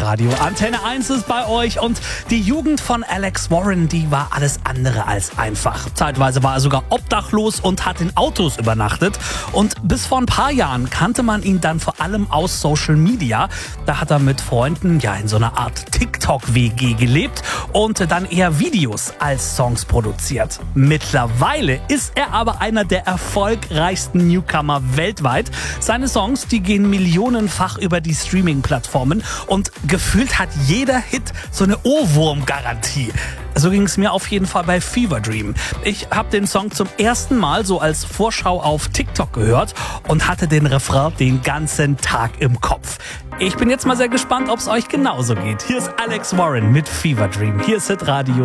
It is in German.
Hitradio. Antenne 1 ist bei euch und die Jugend von Alex Warren, die war alles andere als einfach. Zeitweise war er sogar obdachlos und hat in Autos übernachtet. Und bis vor ein paar Jahren kannte man ihn dann vor allem aus Social Media. Da hat er mit Freunden in so einer Art TikTok-WG gelebt und dann eher Videos als Songs produziert. Mittlerweile ist er aber einer der erfolgreichsten Newcomer weltweit. Seine Songs, die gehen millionenfach über die Streaming-Plattformen und gefühlt hat jeder Hit so eine Ohrwurm-Garantie. So ging es mir auf jeden Fall bei Fever Dream. Ich habe den Song zum ersten Mal so als Vorschau auf TikTok gehört und hatte den Refrain den ganzen Tag im Kopf. Ich bin jetzt mal sehr gespannt, ob es euch genauso geht. Hier ist Alex Warren mit Fever Dream. Hier ist Hitradio.